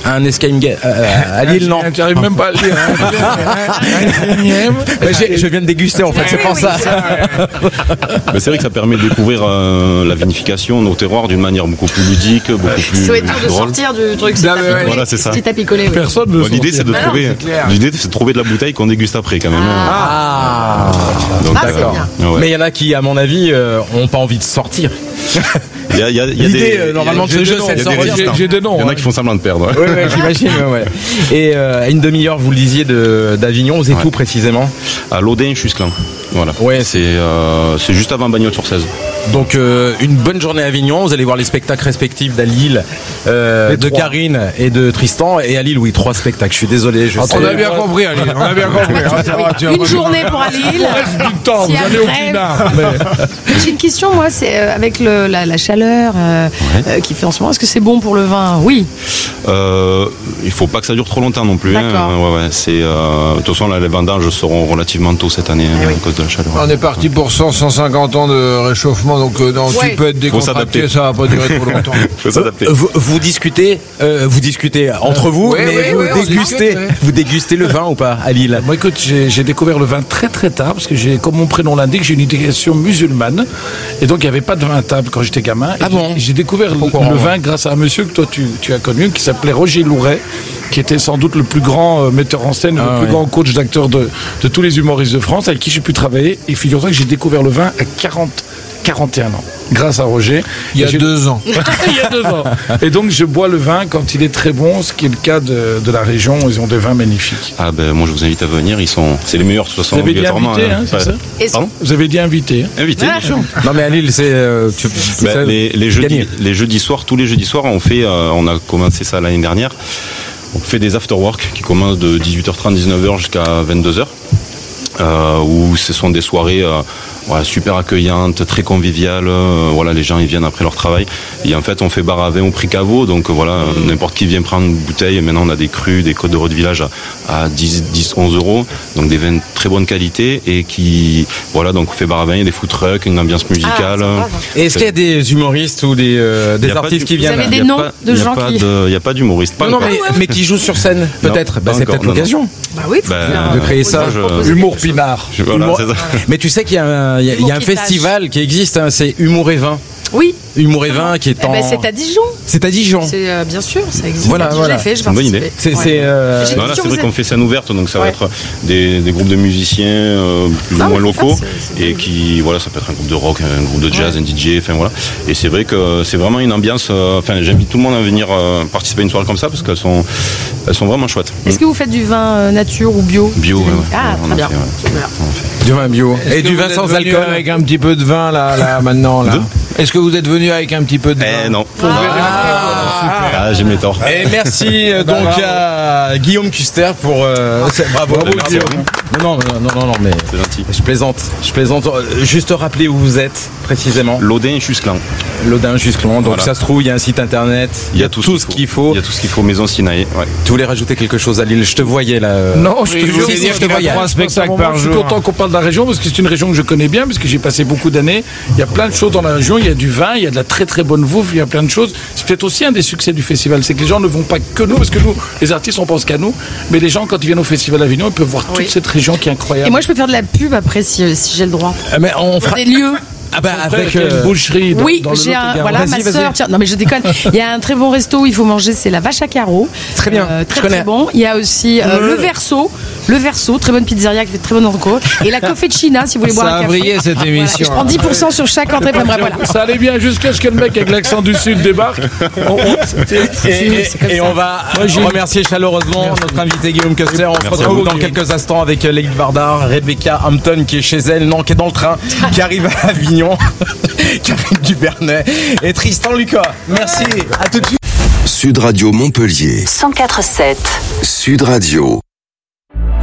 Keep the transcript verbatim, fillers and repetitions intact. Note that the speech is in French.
un escape game euh, à Lille, non? Tu n'arrives même pas à le dire. Je viens de déguster en fait, c'est pour ça. Mais c'est vrai que ça permet de découvrir euh, la vinification, nos terroirs d'une manière beaucoup plus ludique, beaucoup plus C'est de drôle. sortir du truc. Ah, ouais, ouais. Voilà, c'est ça. Petit à picoler. Oui. Personne ne bon, l'idée c'est de Ah trouver. non, c'est L'idée c'est de trouver de la bouteille qu'on déguste après quand même. Ah. Donc, Ah, d'accord. c'est bien. Ouais. Mais il y en a qui, à mon avis, euh, ont pas envie de sortir. Il y a, il y a, il y a L'idée, des, euh, normalement, de ce jeu, c'est de il y a des sortir. résistants. J'ai des noms. Il y en a qui font semblant de perdre. Oui, ouais, j'imagine. Ouais, ouais. Et euh, à une demi-heure, vous le disiez, de, d'Avignon, vous êtes Ouais. où précisément? À Lodin, Chusclin. Voilà. Ouais. C'est euh, c'est juste avant Bagnols-sur-Cèze. Donc euh, une bonne journée à Avignon, vous allez voir les spectacles respectifs d'à Lille, euh, de trois. Karine et de Tristan, et à Lille oui, trois spectacles, je suis désolé. Je Ah, sais. on a bien compris, Ali, on a bien compris. Ah, ça va, tu vas Une pas- journée pour aller à Lille. Du temps, vous Si allez au après- pinard. mais- J'ai une question, moi, c'est euh, avec le, la, la chaleur euh, euh, qui fait en ce moment, est-ce que c'est bon pour le vin? Oui. Euh, il faut pas que ça dure trop longtemps non plus. Hein. D'accord. Ouais, ouais, c'est, euh, de toute façon, là, les vendanges seront relativement tôt cette année hein, oui. à cause de la chaleur. On est parti pour cent, cent cinquante ans de réchauffement, donc euh, non, Ouais. tu peux être décontracté, s'adapter. ça va pas durer trop longtemps. faut s'adapter. Vous, vous discutez, euh, vous discutez entre vous, oui, mais oui, vous oui, on dégustez, discute, oui. vous dégustez le vin ou pas à Lille? Moi, écoute, j'ai j'ai découvert le vin très très tard parce que j'ai, comme mon prénom l'indique, j'ai une éducation musulmane et donc il n'y avait pas de vin à table quand j'étais gamin. Et Ah bon? j'ai, j'ai découvert le, Pourquoi, le ouais. vin grâce à un monsieur que toi tu, tu as connu qui s'appelait Roger Louret, qui était sans doute le plus grand euh, metteur en scène, Ah, le plus ouais. grand coach d'acteurs de, de tous les humoristes de France, avec qui j'ai pu travailler. Et figure-toi que j'ai découvert le vin à quarante, quarante et un ans, grâce à Roger. Il y a Et j'ai- deux ans. Il y a deux ans. Et donc je bois le vin quand il est très bon, ce qui est le cas de, de la région. Ils ont des vins magnifiques. Ah ben moi je vous invite à venir, ils sont, c'est les meilleurs de toute façon. Vous avez dit obligatoirement, invité, hein, c'est Ouais. ça? Et- Pardon Vous avez dit invité. hein Invité, bien sûr. Non mais à Lille c'est, euh, tu- c'est Ben, ça, les, les, gagné. jeudis, les jeudis soirs, tous les jeudis soirs, on fait, euh, on a commencé ça l'année dernière. On fait des after-work qui commencent de dix-huit heures trente, dix-neuf heures jusqu'à vingt-deux heures. Euh, où ce sont des soirées euh, voilà, super accueillantes, très conviviales. Euh, voilà, les gens ils viennent après leur travail. Et en fait, on fait bar à vin au prix caveau. Donc euh, voilà, Mmh. n'importe qui vient prendre une bouteille. Et maintenant, on a des crus, des côtes de Rode Village à, à dix, dix, onze euros. Donc des vins de très bonne qualité et qui, voilà, donc on fait bar à vin, il y a des food trucks, une ambiance musicale. Ah, Et est-ce qu'il y a des humoristes ou des, euh, des Il y a pas artistes du- qui Vous viennent? avez des Il y a noms pas- de il y a gens pas qui- de- Il n'y a pas d'humoriste. Pas Non, non, encore. mais, mais qui jouent sur scène, peut-être. Non, Bah, pas c'est encore, peut-être non, non. l'occasion. Bah oui, faut Ben, faire, de euh, créer ça. proposer je- quelque Humour chose. pinard. Je- voilà, Humour- c'est ça. Mais tu sais qu'il y a un, il y a- il y a un Humour qui festival qui existe, hein, c'est Humour et Vin. Oui. Humour et Vin qui est Eh en. ben, c'est à Dijon. C'est à Dijon. C'est euh, bien sûr, ça existe. Voilà, Je voilà. l'ai fait, je C'est une bonne idée. participé. C'est, Ouais. c'est, euh, J'ai- Non, là, c'est Vous vrai êtes- qu'on fait scène ouverte, donc ça va Ouais. être des, des groupes de musiciens euh, plus Ah, ou moins mais faut locaux faire, c'est- c'est et bien. qui, voilà, ça peut être un groupe de rock, un groupe de jazz, Ouais. un D J, enfin voilà. Et c'est vrai que c'est vraiment une ambiance. euh, Enfin, j'invite tout le monde à venir euh, participer à une soirée comme ça parce qu'elles sont, elles sont vraiment chouettes. Est-ce que vous faites du vin euh, nature ou bio? Bio, ouais, ouais. Ah, On très en bien. fait, ouais. Super. On en fait. du vin bio. Est-ce Et que du vous vin êtes sans venu alcool. avec un petit peu de vin là, là maintenant là. De Est-ce que vous êtes venu avec un petit peu de vin? Eh non. Ah, Ah, j'ai mes torts. Et merci euh, donc à Guillaume Custer pour. euh, c'est- bravo, merci. Non, non, non, non, non, non, mais C'est gentil. je plaisante, je plaisante. Euh, Juste rappeler où vous êtes précisément. Lodin et Chusclin. Lodin Jusclon. Donc Voilà. ça se trouve, il y a un site internet. Il y a tout, ce qu'il faut. Il y a tout ce qu'il faut. Maison Sinaï. Ouais. Tu voulais rajouter quelque chose à Lille? Je te voyais là. euh, Non, je te Oui, jure, si, si, je je te te voyais. trois spectacles par Je suis jour. content qu'on parle de la région parce que c'est une région que je connais bien, parce que j'ai passé beaucoup d'années. Il y a plein de choses dans la région. Il y a du vin, il y a de la très très bonne bouffe, il y a plein de choses. C'est peut-être aussi un des succès du festival, c'est que les gens ne vont pas que nous, parce que nous, les artistes, on pense qu'à nous, mais les gens, quand ils viennent au festival d'Avignon, ils peuvent voir Oui. toute cette région qui est incroyable. Et moi, je peux faire de la pub après si, si j'ai le droit. euh, Mais on fera. Des lieux. Ah bah Son frère avec. qui a une euh, boucherie dans, Oui, dans le j'ai un, Lot-et-Garonne. voilà, Vas-y, ma vas-y. sœur, tiens, non mais je déconne. Il y a un très bon resto où il faut manger, c'est la Vache à Carreaux. Très bien, Euh, je très connais. très bon. Il y a aussi euh, le Verso, le Verso, très bonne pizzeria qui fait très bonne enco. Et la Cofficina si vous voulez boire Ça un a café. brillé cette Voilà. émission. Je prends dix pour cent sur chaque entrée. Enfin, bref, voilà. Ça allait bien jusqu'à ce que le mec avec l'accent du Sud débarque. On- on- c'est- Et, et- c'est comme et ça. on va remercier chaleureusement notre invité Guillaume Custer. On se Merci retrouve à dans vous, quelques instants avec Leïd Vardar, Rebecca Hampton qui est chez elle, non, qui est dans le train, qui arrive à Avignon, Karine Dubernet et Tristan Lucas. Merci, à tout de suite. Sud Radio Montpellier. cent quatre virgule sept. Sud Radio.